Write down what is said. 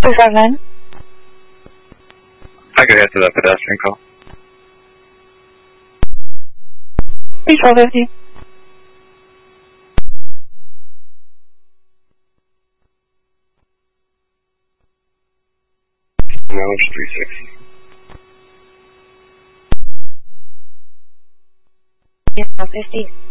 259. I could head to that pedestrian call. 1250. Mileage 360. Yeah, 50.